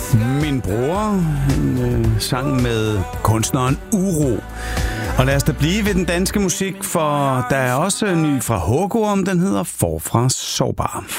Min bror, en sang med kunstneren Uro. Og lad os da blive ved den danske musik, for der er også ny fra Hågorm, den hedder Forfra Sårbar.